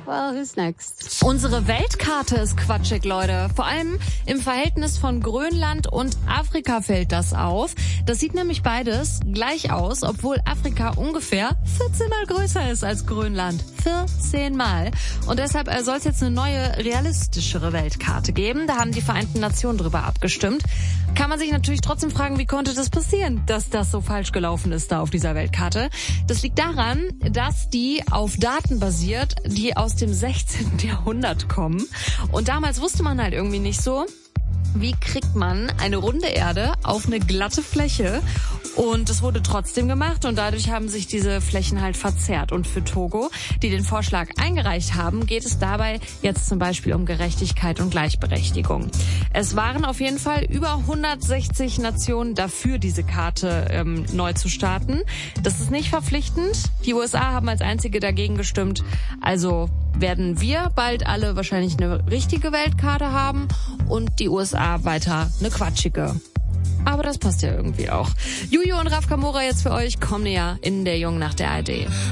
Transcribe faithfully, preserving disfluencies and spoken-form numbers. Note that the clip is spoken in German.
Well, who's next? Unsere Weltkarte ist quatschig, Leute. Vor allem im Verhältnis von Grönland und Afrika fällt das auf. Das sieht nämlich beides gleich aus, obwohl Afrika ungefähr vierzehn Mal größer ist als Grönland. vierzehn Mal. Und deshalb soll es jetzt eine neue, realistischere Weltkarte geben. Da haben die Vereinten Nationen drüber abgestimmt. Kann man sich natürlich trotzdem fragen, wie konnte das passieren, dass das so falsch gelaufen ist da auf dieser Weltkarte. Das liegt daran, dass die auf Daten basiert, die aus dem sechzehnten Jahrhundert kommen. Und damals wusste man halt irgendwie nicht so, wie kriegt man eine runde Erde auf eine glatte Fläche? Und es wurde trotzdem gemacht und dadurch haben sich diese Flächen halt verzerrt. Und für Togo, die den Vorschlag eingereicht haben, geht es dabei jetzt zum Beispiel um Gerechtigkeit und Gleichberechtigung. Es waren auf jeden Fall über hundertsechzig Nationen dafür, diese Karte ähm, neu zu starten. Das ist nicht verpflichtend. Die U S A haben als einzige dagegen gestimmt. Also werden wir bald alle wahrscheinlich eine richtige Weltkarte haben und die U S A weiter eine quatschige. Aber das passt ja irgendwie auch. Juju und Raf Kamora jetzt für euch. Kommen ja in der Jungen nach der A R D.